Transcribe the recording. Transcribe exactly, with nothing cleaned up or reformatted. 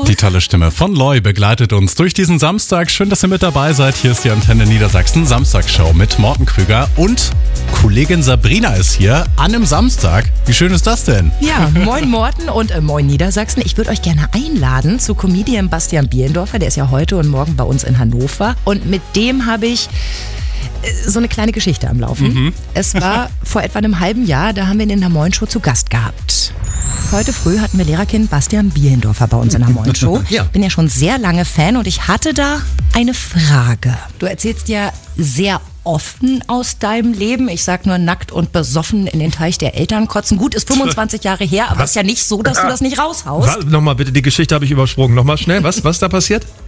Die tolle Stimme von Loy begleitet uns durch diesen Samstag. Schön, dass ihr mit dabei seid. Hier ist die Antenne Niedersachsen Samstagsshow mit Morten Krüger und Kollegin Sabrina ist hier an einem Samstag. Wie schön ist das denn? Ja, moin Morten und äh, moin Niedersachsen. Ich würde euch gerne einladen zu Comedian Bastian Bielendorfer. Der ist ja heute und morgen bei uns in Hannover. Und mit dem habe ich äh, so eine kleine Geschichte am Laufen. Mhm. Es war vor etwa einem halben Jahr, da haben wir ihn in der Moin Show zu Gast gehabt. Heute früh hatten wir Lehrerkind Bastian Bielendorfer bei uns in der Moin Show. Ja. Bin ja schon sehr lange Fan und ich hatte da eine Frage. Du erzählst ja sehr offen aus deinem Leben. Ich sag nur nackt und besoffen in den Teich der Eltern kotzen. Gut, ist fünfundzwanzig Jahre her, aber es ist ja nicht so, dass du das nicht raushaust. Nochmal bitte, die Geschichte habe ich übersprungen. Nochmal schnell, was, was da passiert?